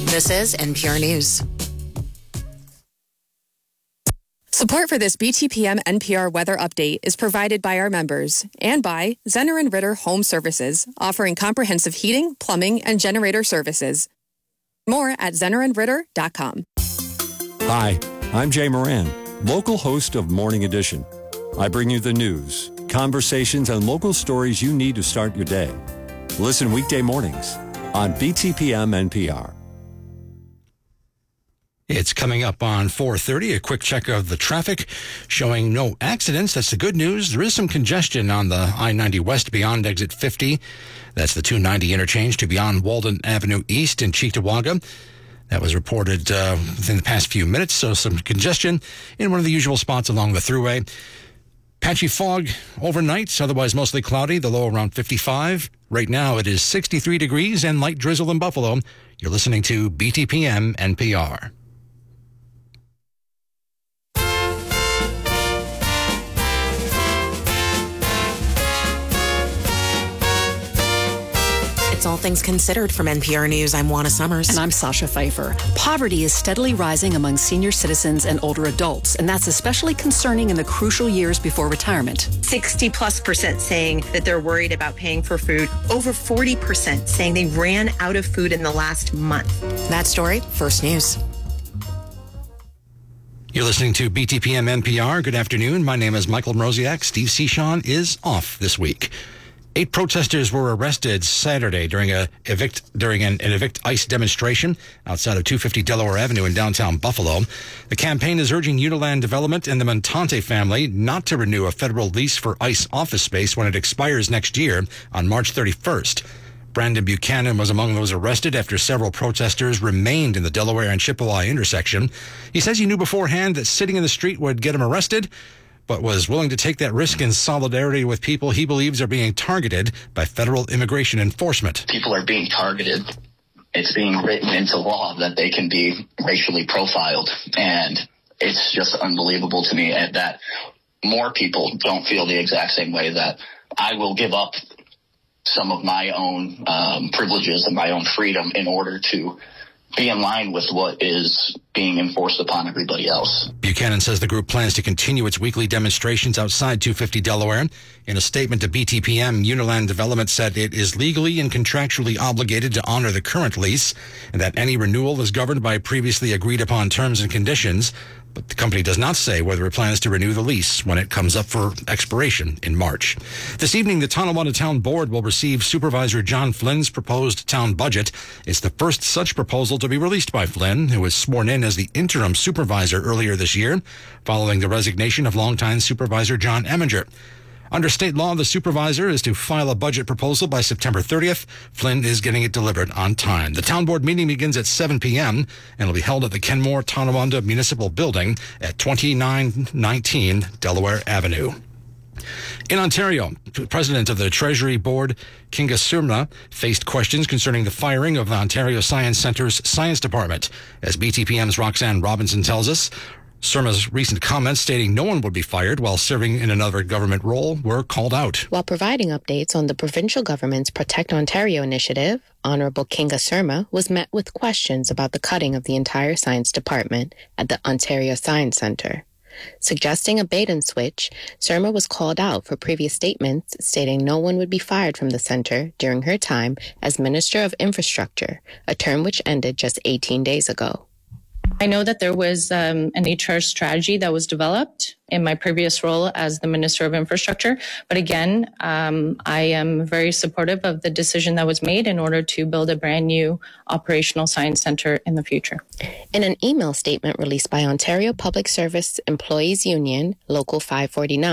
This is NPR News. Support for this BTPM NPR weather update is provided by our members and by Zenner and Ritter Home Services, offering comprehensive heating, plumbing, and generator services. More at zennerandritter.com. Hi, I'm Jay Moran, local host of Morning Edition. I bring you the news, conversations, and local stories you need to start your day. Listen weekday mornings on BTPM NPR. It's coming up on 4:30. A quick check of the traffic showing no accidents. That's the good news. There is some congestion on the I-90 West beyond exit 50. That's the 290 interchange to beyond Walden Avenue East in Cheektowaga. That was reported within the past few minutes. So some congestion in one of the usual spots along the thruway. Patchy fog overnight, otherwise mostly cloudy, the low around 55. Right now it is 63 degrees and light drizzle in Buffalo. You're listening to BTPM NPR. It's All Things Considered from NPR News. I'm Juana Summers. And I'm Sasha Pfeiffer. Poverty is steadily rising among senior citizens and older adults, and that's especially concerning in the crucial years before retirement. 60+% saying that they're worried about paying for food. Over 40% saying they ran out of food in the last month. That story, First News. You're listening to BTPM NPR. Good afternoon. My name is Michael Mroziak. Steve Cichon is off this week. 8 protesters were arrested Saturday during an Evict ICE demonstration outside of 250 Delaware Avenue in downtown Buffalo. The campaign is urging Uniland Development and the Montante family not to renew a federal lease for ICE office space when it expires next year on March 31st. Brandon Buchanan was among those arrested after several protesters remained in the Delaware and Chippewa intersection. He says he knew beforehand that sitting in the street would get him arrested, but was willing to take that risk in solidarity with people he believes are being targeted by federal immigration enforcement. People are being targeted. It's being written into law that they can be racially profiled. And it's just unbelievable to me that more people don't feel the exact same way, that I will give up some of my own privileges and my own freedom in order to be in line with what is being enforced upon everybody else. Buchanan says the group plans to continue its weekly demonstrations outside 250 Delaware. In a statement to BTPM, Uniland Development said it is legally and contractually obligated to honor the current lease and that any renewal is governed by previously agreed upon terms and conditions. But the company does not say whether it plans to renew the lease when it comes up for expiration in March. This evening, the Tonawanda Town Board will receive Supervisor John Flynn's proposed town budget. It's the first such proposal to be released by Flynn, who was sworn in as the interim supervisor earlier this year, following the resignation of longtime Supervisor John Eminger. Under state law, the supervisor is to file a budget proposal by September 30th. Flynn is getting it delivered on time. The town board meeting begins at 7 p.m. and will be held at the Kenmore Tonawanda Municipal Building at 2919 Delaware Avenue. In Ontario, the president of the Treasury Board, Kinga Surma, faced questions concerning the firing of the Ontario Science Centre's Science Department. As BTPM's Roxanne Robinson tells us, Surma's recent comments stating no one would be fired while serving in another government role were called out. While providing updates on the provincial government's Protect Ontario initiative, Honourable Kinga Surma was met with questions about the cutting of the entire science department at the Ontario Science Centre. Suggesting a bait-and-switch, Surma was called out for previous statements stating no one would be fired from the centre during her time as Minister of Infrastructure, a term which ended just 18 days ago. I know that there was an HR strategy that was developed in my previous role as the Minister of Infrastructure. But again, I am very supportive of the decision that was made in order to build a brand new operational science centre in the future. In an email statement released by Ontario Public Service Employees Union, Local 549,